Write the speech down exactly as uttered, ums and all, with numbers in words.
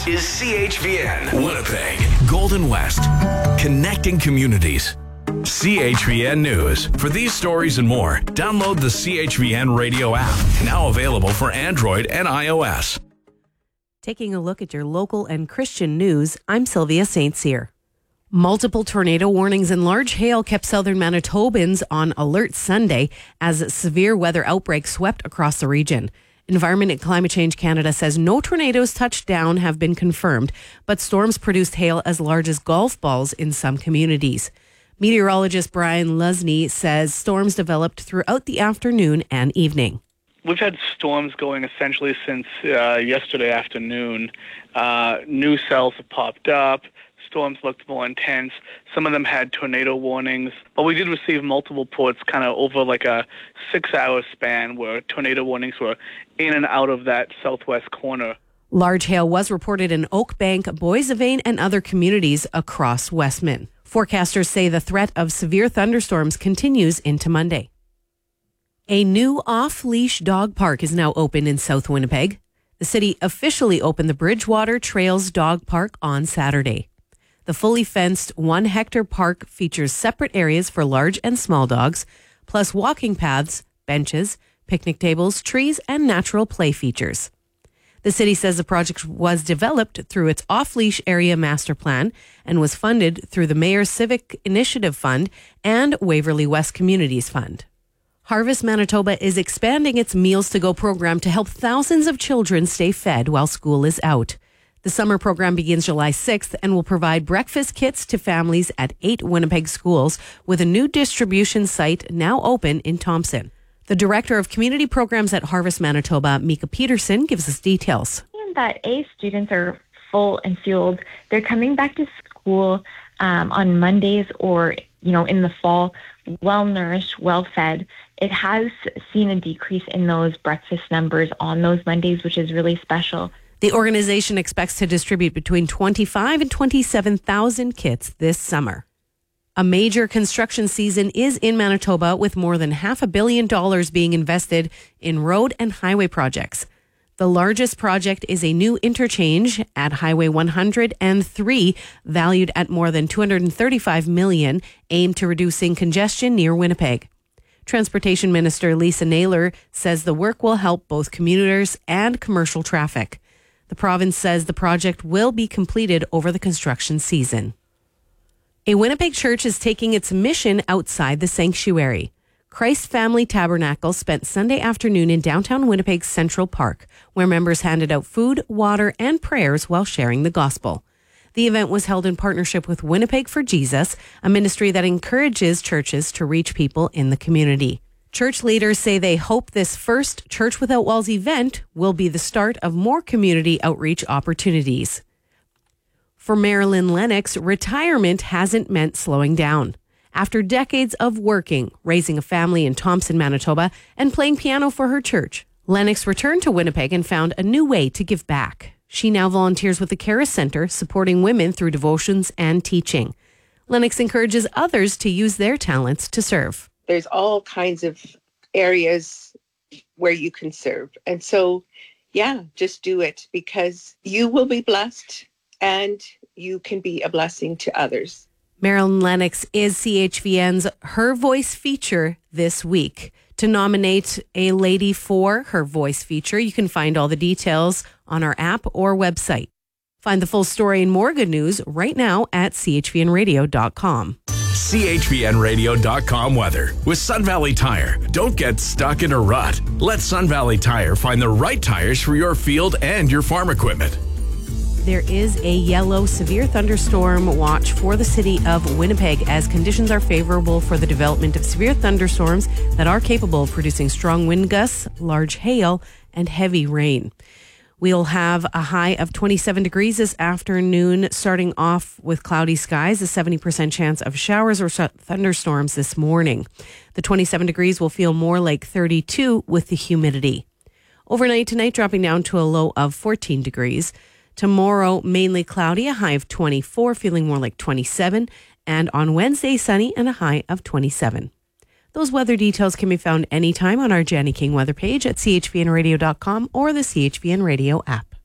is C H V N. Winnipeg, Golden West, connecting communities. C H V N News. For these stories and more, download the C H V N radio app, now available for Android and iOS. Taking a look at your local and Christian news, I'm Sylvia Saint Cyr. Multiple tornado warnings and large hail kept southern Manitobans on alert Sunday as severe weather outbreaks swept across the region. Environment and Climate Change Canada says no tornadoes touched down have been confirmed, but storms produced hail as large as golf balls in some communities. Meteorologist Brian Lusney says storms developed throughout the afternoon and evening. We've had storms going essentially since uh, yesterday afternoon. Uh, new cells have popped up. Storms looked more intense. Some of them had tornado warnings. But we did receive multiple reports kind of over like a six-hour span where tornado warnings were in and out of that southwest corner. Large hail was reported in Oakbank, Boissevain, and other communities across Westman. Forecasters say the threat of severe thunderstorms continues into Monday. A new off-leash dog park is now open in South Winnipeg. The city officially opened the Bridgewater Trails Dog Park on Saturday. The fully fenced one-hectare park features separate areas for large and small dogs, plus walking paths, benches, picnic tables, trees, and natural play features. The city says the project was developed through its off-leash area master plan and was funded through the Mayor's Civic Initiative Fund and Waverly West Communities Fund. Harvest Manitoba is expanding its Meals to Go program to help thousands of children stay fed while school is out. The summer program begins July sixth and will provide breakfast kits to families at eight Winnipeg schools with a new distribution site now open in Thompson. The Director of Community Programs at Harvest Manitoba, Mika Peterson, gives us details. That A, students are full and fueled. They're coming back to school um, on Mondays or, you know, in the fall, well-nourished, well-fed. It has seen a decrease in those breakfast numbers on those Mondays, which is really special. The organization expects to distribute between twenty-five and twenty-seven thousand kits this summer. A major construction season is in Manitoba with more than half a billion dollars being invested in road and highway projects. The largest project is a new interchange at Highway one hundred three, valued at more than two hundred thirty-five million dollars, aimed to reducing congestion near Winnipeg. Transportation Minister Lisa Naylor says the work will help both commuters and commercial traffic. The province says the project will be completed over the construction season. A Winnipeg church is taking its mission outside the sanctuary. Christ Family Tabernacle spent Sunday afternoon in downtown Winnipeg's Central Park, where members handed out food, water, and prayers while sharing the gospel. The event was held in partnership with Winnipeg for Jesus, a ministry that encourages churches to reach people in the community. Church leaders say they hope this first Church Without Walls event will be the start of more community outreach opportunities. For Marilyn Lennox, retirement hasn't meant slowing down. After decades of working, raising a family in Thompson, Manitoba, and playing piano for her church, Lennox returned to Winnipeg and found a new way to give back. She now volunteers with the Caris Center, supporting women through devotions and teaching. Lennox encourages others to use their talents to serve. There's all kinds of areas where you can serve. And so, yeah, just do it because you will be blessed and you can be a blessing to others. Marilyn Lennox is C H V N's Her Voice feature this week. To nominate a lady for Her Voice feature, you can find all the details on our app or website. Find the full story and more good news right now at c h v n radio dot com. c h v n radio dot com weather. With Sun Valley Tire, don't get stuck in a rut. Let Sun Valley Tire find the right tires for your field and your farm equipment. There is a yellow severe thunderstorm watch for the city of Winnipeg as conditions are favorable for the development of severe thunderstorms that are capable of producing strong wind gusts, large hail, and heavy rain. We'll have a high of twenty-seven degrees this afternoon, starting off with cloudy skies, a seventy percent chance of showers or thunderstorms this morning. The twenty-seven degrees will feel more like thirty-two with the humidity. Overnight tonight, dropping down to a low of fourteen degrees. Tomorrow, mainly cloudy, a high of twenty-four, feeling more like twenty-seven. And on Wednesday, sunny and a high of twenty-seven. Those weather details can be found anytime on our Jenny King weather page at c h v n radio dot com or the C H V N Radio app.